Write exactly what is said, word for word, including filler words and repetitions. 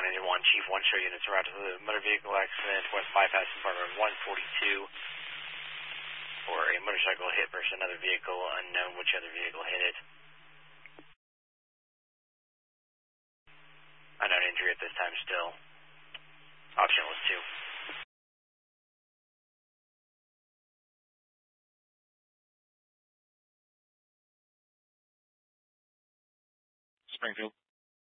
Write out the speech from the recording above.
ninety-one, Chief one, show units around to the motor vehicle accident, west bypass apartment one forty-two, for a motorcycle hit versus another vehicle, unknown which other vehicle hit it. Unknown injury at this time still. Option was two. Springfield.